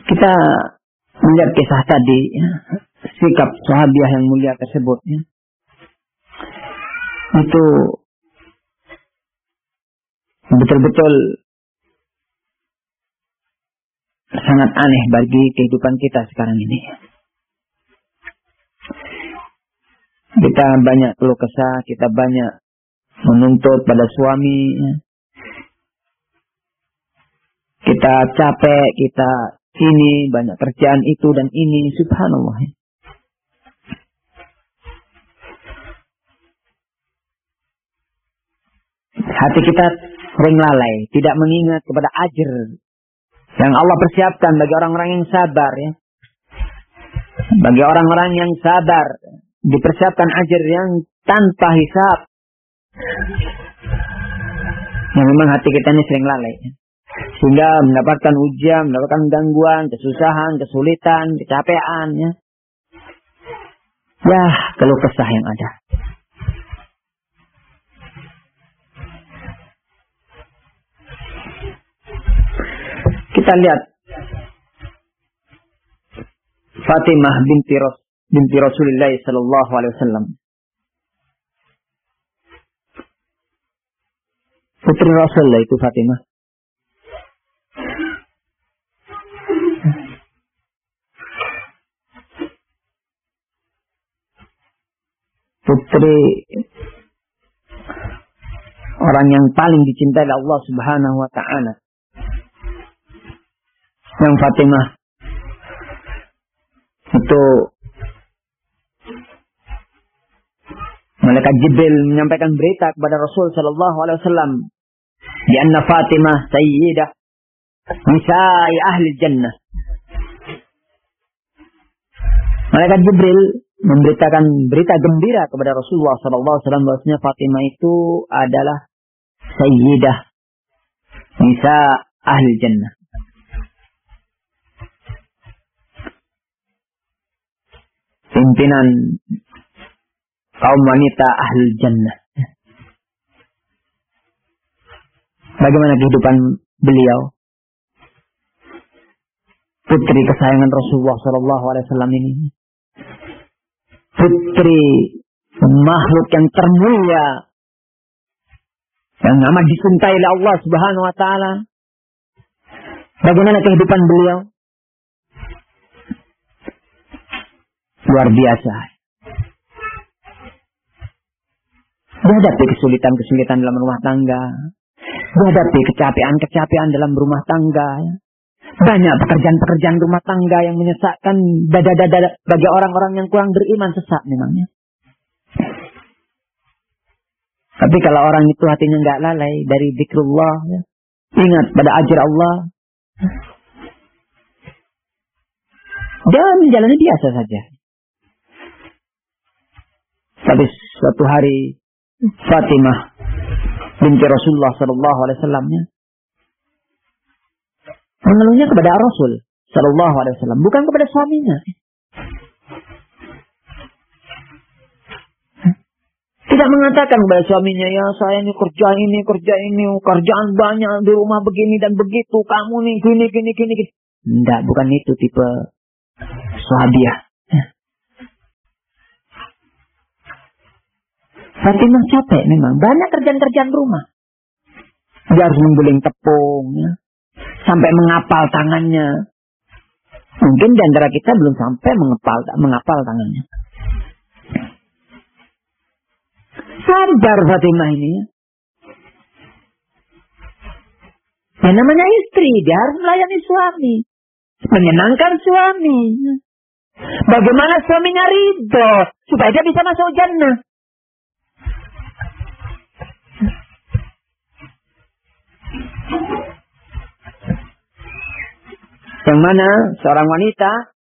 Kita melihat kisah tadi, ya, sikap sahabiah yang mulia tersebut, ya, itu betul-betul sangat aneh bagi kehidupan kita sekarang ini. Kita banyak keluh kesah, kita banyak menuntut pada suami, ya. Kita capek, kita ini banyak kerjaan itu dan ini, subhanallah. Hati kita sering lalai, tidak mengingat kepada ajr yang Allah persiapkan bagi orang-orang yang sabar, ya. Bagi orang-orang yang sabar dipersiapkan ajr yang tanpa hisab. Yang memang hati kita ini sering lalai, ya. Sehingga mendapatkan ujian, mendapatkan gangguan, kesusahan, kesulitan, kecapean, ya. Ya, keluh kesah yang ada. Kita lihat Fatimah binti Rasulullah sallallahu alaihi wasallam. Putri Rasulullah itu Fatimah. Putri orang yang paling dicintai oleh Allah Subhanahu wa taala. Yang Fatimah itu malaikat Jibril menyampaikan berita kepada Rasul sallallahu alaihi wasallam di anna Fatimah sayyidah nisa'i ahli jannah. Malaikat Jibril memberitakan berita gembira kepada Rasulullah sallallahu alaihi wasallam bahwasanya Fatimah itu adalah sayyidah nisa ahli jannah. Pimpinan kaum wanita ahli jannah. Bagaimana kehidupan beliau? Putri kesayangan Rasulullah sallallahu alaihi wasallam ini. Putri makhluk yang termulia yang amat dicintai oleh Allah Subhanahu wa taala. Bagaimana kehidupan beliau? Luar biasa. Menghadapi kesulitan-kesulitan dalam rumah tangga, menghadapi kecapean-kecapean dalam rumah tangga. Banyak pekerjaan-pekerjaan rumah tangga yang menyesakkan dada-dada bagi orang-orang yang kurang beriman, sesak memangnya. Tapi kalau orang itu hatinya nggak lalai dari zikrullah, ya, ingat pada ajr Allah, dia menjalani biasa saja. Tapi suatu hari Fatimah binti Rasulullah sallallahu alaihi wasallam mengeluhnya kepada Rasul sallallahu alaihi wasallam, bukan kepada suaminya. Tidak mengatakan kepada suaminya, ya saya ini kerja ini, kerjaan banyak di rumah begini dan begitu, kamu nih gini. Tidak, bukan itu tipe sahabiah. Fatimah capek memang, banyak kerjaan-kerjaan rumah. Dia harus mengguling tepung, ya, sampai mengapal tangannya. Mungkin di antara kita belum sampai mengapal tangannya. Sabar Fatimah ini, ya. Yang namanya istri, dia harus melayani suami, menyenangkan suami. Bagaimana suaminya ridho supaya dia bisa masuk jannah. Yang mana seorang wanita